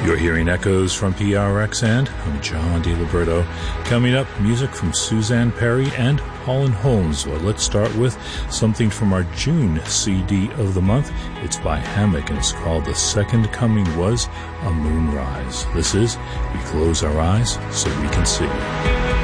You're hearing echoes from PRX, and I'm John DeLiberto. Coming up, music from Suzanne Perry and Holland Holmes. Well, let's start with something from our June CD of the month. It's by Hammock, and it's called The Second Coming Was a Moonrise. This is We Close Our Eyes So We Can See.